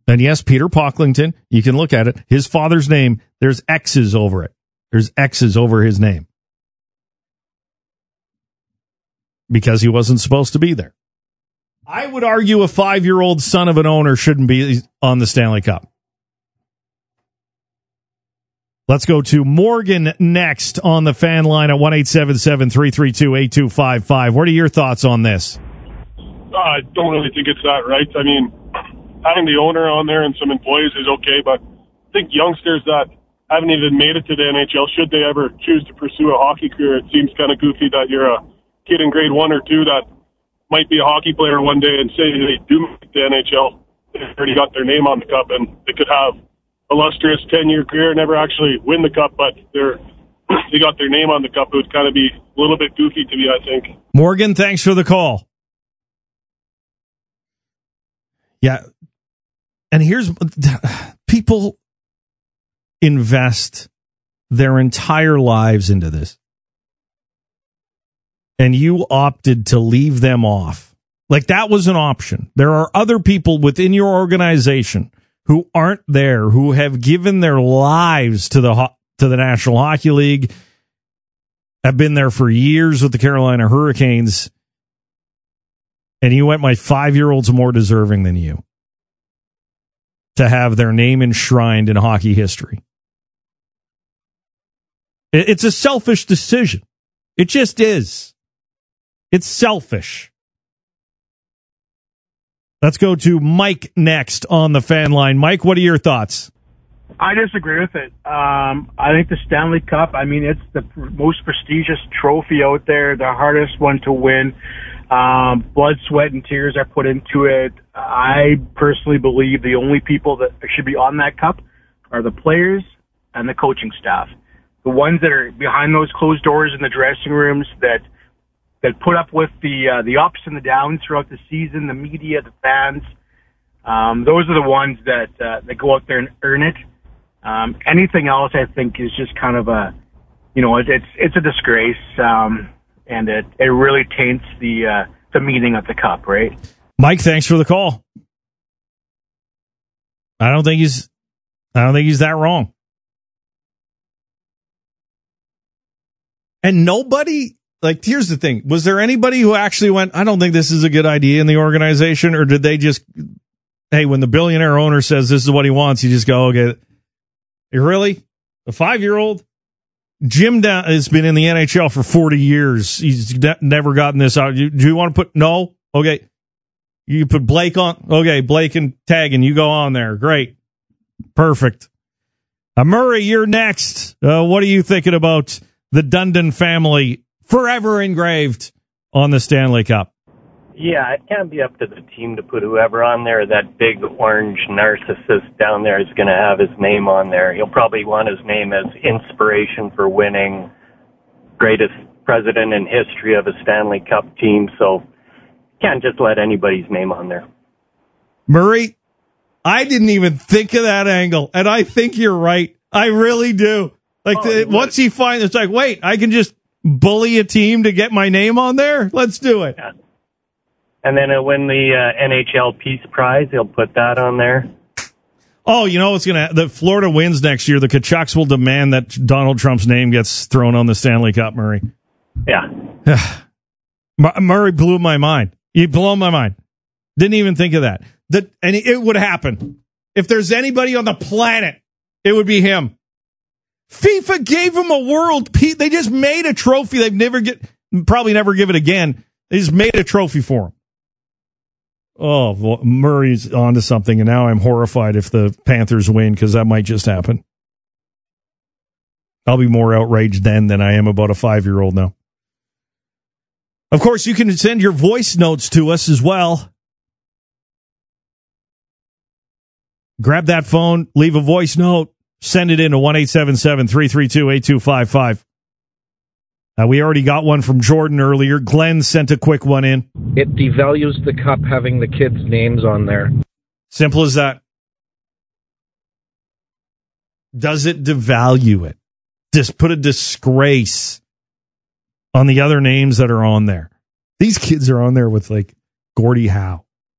And yes, Peter Pocklington, you can look at it. His father's name, there's X's over it. There's X's over his name. Because he wasn't supposed to be there. I would argue a 5-year-old son of an owner shouldn't be on the Stanley Cup. Let's go to Morgan next on the fan line at 1-877-332-8255. What are your thoughts on this? I don't really think it's that right. I mean, having the owner on there and some employees is okay, but I think youngsters that haven't even made it to the NHL, should they ever choose to pursue a hockey career, it seems kind of goofy that you're a kid in grade 1 or 2 that might be a hockey player one day and say they do make the NHL. They've already got their name on the cup, and they could have illustrious 10-year career, never actually win the cup, but they got their name on the cup. It would kind of be a little bit goofy to me, I think. Morgan, thanks for the call. Yeah. And here's, people invest their entire lives into this. And you opted to leave them off. Like, that was an option. There are other people within your organization who aren't there, who have given their lives to the National Hockey League, have been there for years with the Carolina Hurricanes, and you went, my 5-year-old's more deserving than you to have their name enshrined in hockey history. It's a selfish decision. It just is. It's selfish. Let's go to Mike next on the fan line. Mike, what are your thoughts? I disagree with it. I think the Stanley Cup, I mean, it's the most prestigious trophy out there, the hardest one to win. Blood, sweat, and tears are put into it. I personally believe the only people that should be on that cup are the players and the coaching staff. The ones that are behind those closed doors in the dressing rooms that put up with the ups and the downs throughout the season, the media, the fans. Those are the ones that go out there and earn it. Anything else, I think, is just kind of it's a disgrace, and it really taints the meaning of the cup, right? Mike, thanks for the call. I don't think he's that wrong. And nobody, like, here's the thing. Was there anybody who actually went, I don't think this is a good idea in the organization? Or did they just, hey, when the billionaire owner says this is what he wants, you just go, okay, really? A 5-year-old? Jim has been in the NHL for 40 years. He's never gotten this out. Do you want to put, no? Okay. You put Blake on. Okay, Blake and Taggin, you go on there. Great. Perfect. Murray, you're next. What are you thinking about the Dundon family forever engraved on the Stanley Cup? Yeah, it can't be up to the team to put whoever on there. That big orange narcissist down there is going to have his name on there. He'll probably want his name as inspiration for winning, greatest president in history of a Stanley Cup team. So can't just let anybody's name on there. Murray, I didn't even think of that angle, and I think you're right. I really do. Like, once he finds, it's like, wait, I can just bully a team to get my name on there? Let's do it. Yeah. And then he'll win the NHL Peace Prize. He'll put that on there. Oh, you know what's going to, the Florida wins next year. The Kachucks will demand that Donald Trump's name gets thrown on the Stanley Cup, Murray. Yeah. Murray blew my mind. You blew my mind. Didn't even think of that. And it would happen. If there's anybody on the planet, it would be him. FIFA gave him a world. They just made a trophy. Probably never give it again. They just made a trophy for him. Oh, well, Murray's onto something, and now I'm horrified if the Panthers win, because that might just happen. I'll be more outraged then than I am about a 5-year-old now. Of course, you can send your voice notes to us as well. Grab that phone, leave a voice note, send it in to 1-877-332-8255. We already got one from Jordan earlier. Glenn sent a quick one in. It devalues the cup having the kids' names on there. Simple as that. Does it devalue it? Just put a disgrace on the other names that are on there. These kids are on there with, like, Gordie Howe.